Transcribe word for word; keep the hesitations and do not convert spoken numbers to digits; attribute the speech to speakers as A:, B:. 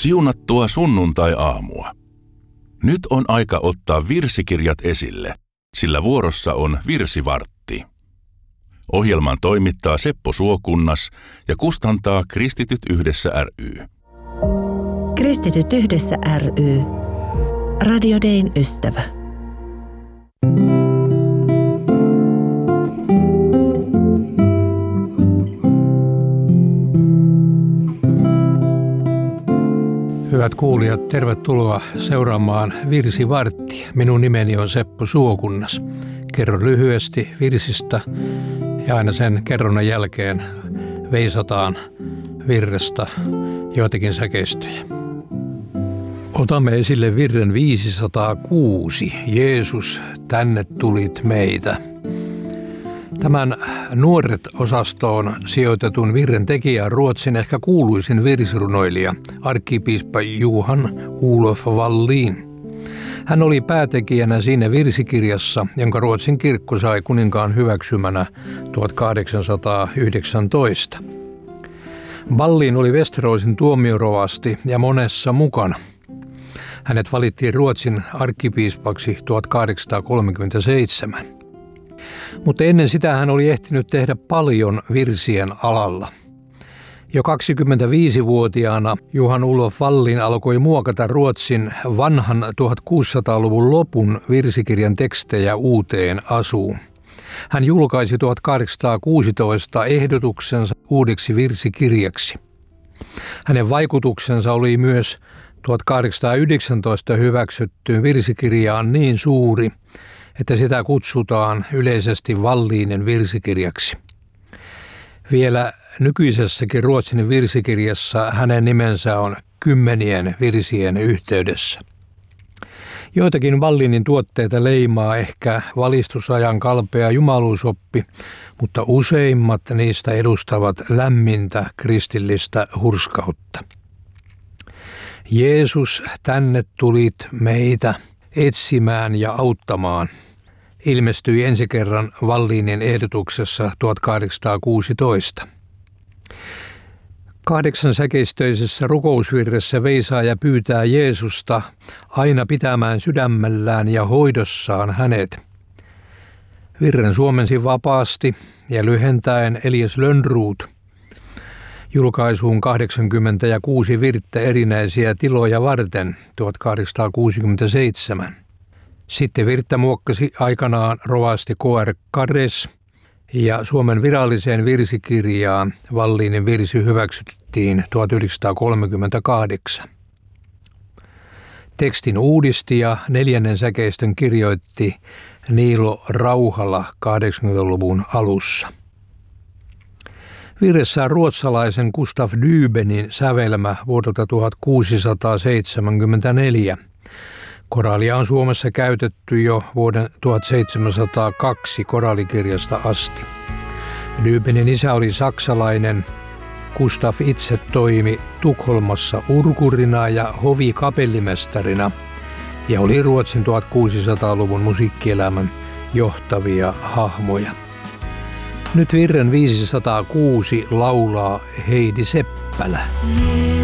A: Siunattua sunnuntai-aamua. Nyt on aika ottaa virsikirjat esille, sillä vuorossa on virsivartti. Ohjelman toimittaa Seppo Suokunnas ja kustantaa Kristityt yhdessä ry.
B: Kristityt yhdessä ry. Radio Dayn ystävä.
C: Hyvät kuulijat, tervetuloa seuraamaan Virsivarttia. Minun nimeni on Seppo Suokunnas. Kerron lyhyesti virsistä ja aina sen kerronnan jälkeen veisataan virrestä joitakin säkeistöjä. Otamme esille virren viisisataakuusi. Jeesus, tänne tulit meitä. Tämän Nuoret-osastoon sijoitetun virren tekijä on Ruotsin ehkä kuuluisin virsirunoilija, arkkipiispa Johan Olof Wallin. Hän oli päätekijänä siinä virsikirjassa, jonka Ruotsin kirkko sai kuninkaan hyväksymänä tuhatkahdeksansataayhdeksäntoista. Wallin oli Västeråsin tuomiorovasti ja monessa mukana. Hänet valittiin Ruotsin arkkipiispaksi tuhatkahdeksansataakolmekymmentäseitsemän. Mutta ennen sitä hän oli ehtinyt tehdä paljon virsien alalla. Jo kaksikymmentäviisivuotiaana Johan Olof Wallin alkoi muokata Ruotsin vanhan tuhatkuusisataaluvun lopun virsikirjan tekstejä uuteen asuun. Hän julkaisi tuhatkahdeksansataakuusitoista ehdotuksensa uudeksi virsikirjaksi. Hänen vaikutuksensa oli myös tuhatkahdeksansataayhdeksäntoista hyväksyttyyn virsikirjaan niin suuri, että sitä kutsutaan yleisesti Wallinin virsikirjaksi. Vielä nykyisessäkin Ruotsin virsikirjassa hänen nimensä on kymmenien virsien yhteydessä. Joitakin Wallinin tuotteita leimaa ehkä valistusajan kalpea jumaluusoppi, mutta useimmat niistä edustavat lämmintä kristillistä hurskautta. Jeesus, tänne tulit meitä etsimään ja auttamaan, ilmestyi ensi kerran Wallinin ehdotuksessa tuhatkahdeksansataakuusitoista. Kahdeksansäkeistöisessä rukousvirressä veisaaja pyytää Jeesusta aina pitämään sydämellään ja hoidossaan hänet. Virren suomensi vapaasti ja lyhentäen Elias Lönnroth julkaisuun kahdeksankymmentäkuusi virttä erinäisiä tiloja varten tuhatkahdeksansataakuusikymmentäseitsemän. Sitten virttä muokkasi aikanaan rovasti K R Kares ja Suomen viralliseen virsikirjaan Wallinin virsi hyväksyttiin tuhatyhdeksänsataakolmekymmentäkahdeksan. Tekstin uudisti ja neljännen säkeistön kirjoitti Niilo Rauhala kahdeksankymmentäluvun alussa. Virressä on ruotsalaisen Gustaf Dybenin sävelmä vuodelta tuhatkuusisataaseitsemänkymmentäneljä. Koraalia on Suomessa käytetty jo vuoden tuhatseitsemänsataakaksi koraalikirjasta asti. Dybenin isä oli saksalainen. Gustaf itse toimi Tukholmassa urkurina ja hovikapellimestarina ja oli Ruotsin tuhatkuusisataaluvun musiikkielämän johtavia hahmoja. Nyt virren viisisataakuusi laulaa Heidi Seppälä.